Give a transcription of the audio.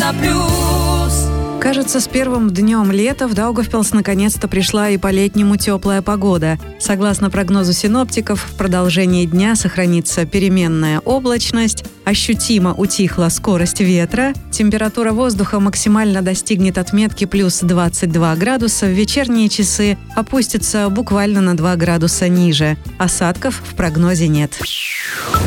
Кажется, с первым днем лета в Даугавпилс наконец-то пришла и по-летнему теплая погода. Согласно прогнозу синоптиков, в продолжении дня сохранится переменная облачность, ощутимо утихла скорость ветра, температура воздуха максимально достигнет отметки плюс 22 градуса, в вечерние часы опустится буквально на 2 градуса ниже. Осадков в прогнозе нет.